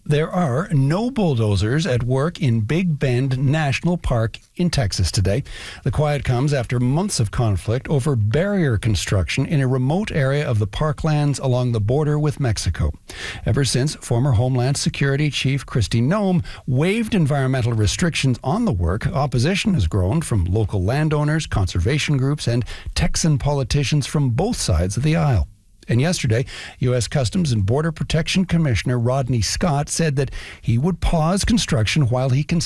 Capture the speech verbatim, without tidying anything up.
There are no bulldozers at work in Big Bend National Park in Texas today. The quiet comes after months of conflict over barrier construction in a remote area of the parklands along the border with Mexico. Ever since former Homeland Security Chief Kristi Noem waived environmental restrictions on the work, opposition has grown from local landowners, conservation groups, and Texan politicians from both sides of the aisle. And yesterday, U S Customs and Border Protection Commissioner Rodney Scott said that he would pause construction while he considers